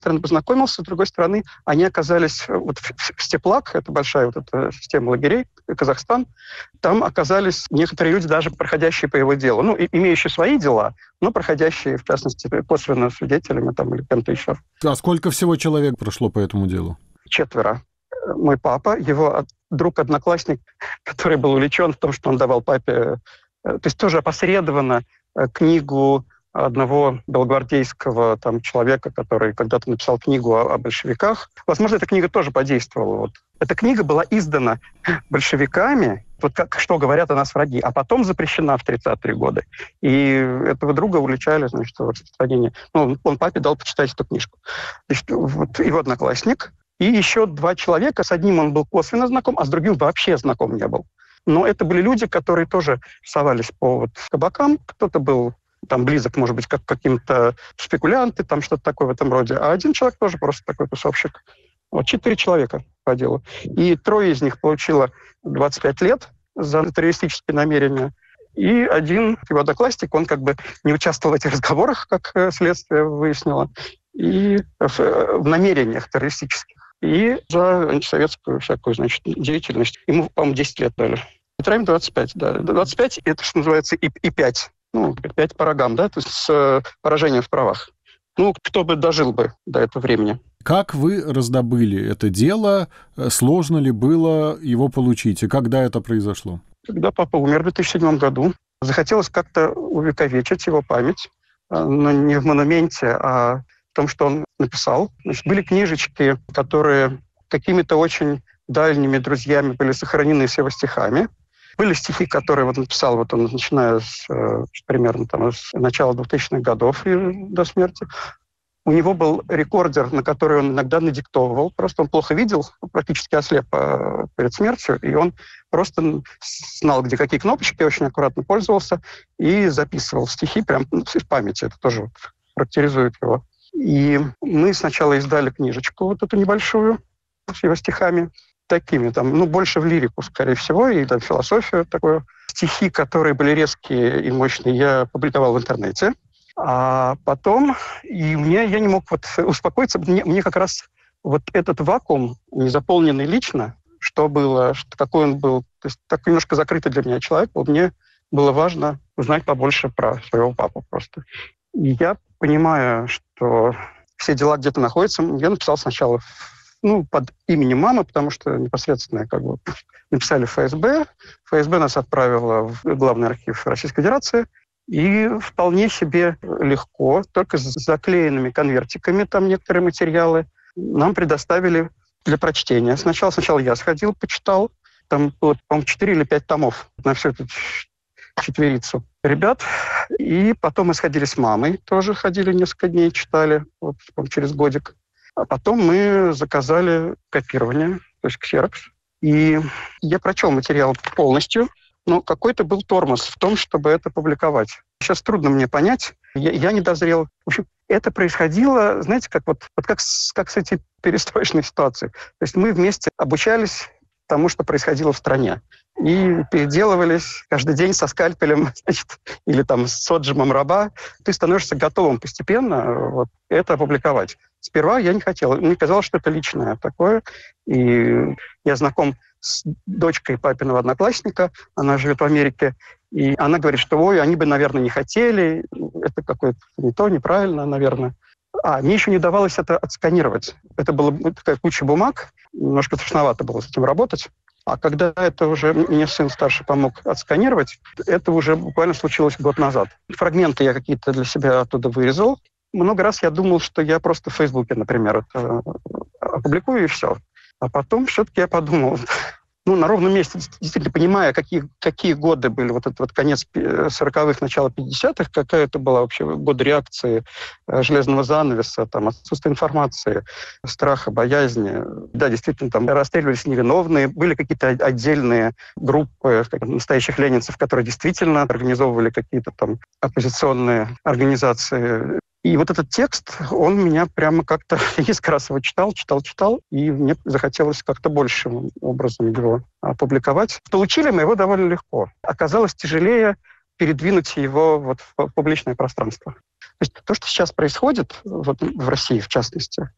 стороны, познакомился, с другой стороны, они оказались вот в Степлак, это большая вот эта система лагерей, Казахстан, там оказались некоторые люди, даже проходящие по его делу, ну, имеющие свои дела, но проходящие, в частности, косвенно свидетелями там, или кем-то еще. А сколько всего человек прошло по этому делу? 4. Мой папа, его друг-одноклассник, который был увлечен в том, что он давал папе, то есть тоже опосредованно книгу одного белогвардейского там человека, который когда-то написал книгу о большевиках. Возможно, эта книга тоже подействовала. Вот. Эта книга была издана большевиками, вот как, что говорят о нас враги, а потом запрещена в 30-е годы. И этого друга увлечали, значит, в распространении. Ну, он папе дал почитать эту книжку. Значит, вот его одноклассник и еще 2 человека. С одним он был косвенно знаком, а с другим вообще знаком не был. Но это были люди, которые тоже совались по вот кабакам. Кто-то был там близок, может быть, как каким-то спекулянты, там что-то такое в этом роде. А один человек тоже просто такой тусовщик. Вот 4 человека по делу. И 3 из них получило 25 лет за террористические намерения. И один его одноклассник, он как бы не участвовал в этих разговорах, как следствие выяснило, и в намерениях террористических. И за антисоветскую всякую, значит, деятельность. Ему, по-моему, 10 лет дали. И 25, да. 25 – это, что называется, и 5. Ну, 5 по рогам, да, то есть с поражением в правах. Ну, кто бы дожил бы до этого времени. Как вы раздобыли это дело? Сложно ли было его получить? И когда это произошло? Когда папа умер в 2007 году, захотелось как-то увековечить его память, но не в монументе, а в том, что он написал. Значит, были книжечки, которые какими-то очень дальними друзьями были сохранены с его стихами. Были стихи, которые вот написал вот он, начиная с примерно там, с начала 2000-х годов и до смерти. У него был рекордер, на который он иногда надиктовывал. Просто он плохо видел, практически ослеп перед смертью, и он просто знал, где какие кнопочки, очень аккуратно пользовался и записывал стихи прям из памяти. Это тоже вот характеризует его. И мы сначала издали книжечку вот эту небольшую с его стихами, такими, там, ну, больше в лирику, скорее всего, и там философию такую. Стихи, которые были резкие и мощные, я публиковал в интернете. А потом, и я не мог вот успокоиться, мне как раз вот этот вакуум, не заполненный лично, что было, какой он был, то есть так немножко закрытый для меня человек, вот мне было важно узнать побольше про своего папу просто. И я, понимая, что все дела где-то находятся, я написал сначала под именем мамы, потому что непосредственно как бы написали в ФСБ. ФСБ нас отправила в Главный архив Российской Федерации. И вполне себе легко, только с заклеенными конвертиками, там некоторые материалы, нам предоставили для прочтения. Сначала я сходил, почитал. Там было, по-моему, 4 или 5 томов на всю эту четверицу ребят. И потом мы сходили с мамой, тоже ходили несколько дней, читали, вот, через годик. А потом мы заказали копирование, то есть ксерокс. И я прочел материал полностью, но какой-то был тормоз в том, чтобы это публиковать. Сейчас трудно мне понять. Я не дозрел. В общем, это происходило, знаете, как с этой перестроечной ситуацией. То есть мы вместе обучались тому, что происходило в стране. И переделывались каждый день со скальпелем, значит, или там с отжимом раба. Ты становишься готовым постепенно вот, это опубликовать. Сперва я не хотел. Мне казалось, что это личное такое. И я знаком с дочкой папиного одноклассника. Она живет в Америке. И она говорит, что, они бы, наверное, не хотели. Это какое-то не то, неправильно, наверное. Мне еще не давалось это отсканировать. Это была такая куча бумаг. Немножко страшновато было с этим работать. А когда это уже мне сын старший помог отсканировать, это уже буквально случилось год назад. Фрагменты я какие-то для себя оттуда вырезал. Много раз я думал, что я просто в Фейсбуке, например, это опубликую и все. А потом все-таки я подумал, на ровном месте, действительно понимая, какие годы были, вот этот вот конец 40-х, начало 50-х, какая это была вообще годы реакции железного занавеса, там, отсутствие информации, страха, боязни. Да, действительно, там расстреливались невиновные, были какие-то отдельные группы настоящих ленинцев, которые действительно организовывали какие-то там оппозиционные организации. И вот этот текст, он меня прямо как-то... Я несколько раз его читал, и мне захотелось как-то большим образом его опубликовать. Получили мы его довольно легко. Оказалось тяжелее передвинуть его вот в публичное пространство. То есть то, что сейчас происходит вот в России, в частности,